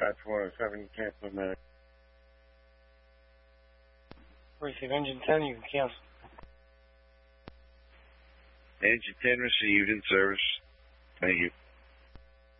Dispatch 107, cancel a minute. Receive engine 10, you can cancel. Engine 10 received in service. Thank you.